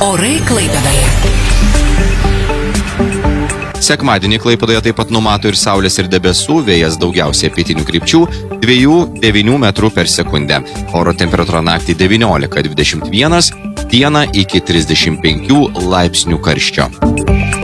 Orai Klaipėdoje. Sekmadienį Klaipėdoje taip pat numato ir saulės ir debesų, vėjas daugiausiai pietinių krypčių 2–9 metrų per sekundę. Oro temperatūra naktį 19–21, dieną iki 35 laipsnių karščio.